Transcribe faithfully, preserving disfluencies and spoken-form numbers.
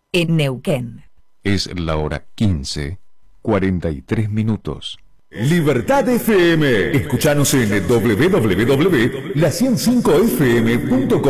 en Neuquén. Es la hora quince, cuarenta y tres minutos. Libertad F M. Escuchanos en doble u doble u doble u punto la ciento cinco f m punto com.